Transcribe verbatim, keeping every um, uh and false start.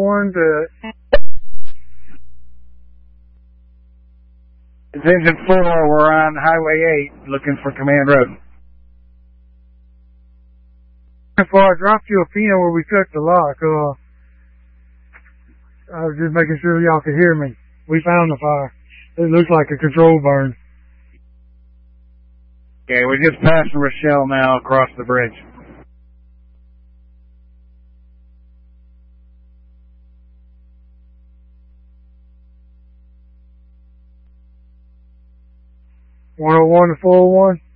One to It's engine four, we're on Highway eight, looking for Command Road. before I dropped you a pin where we cut the lock, uh, I was just making sure y'all could hear me. We found the fire. It looks like a control burn. Okay, we're just passing Rochelle now across the bridge. one oh one to four oh one.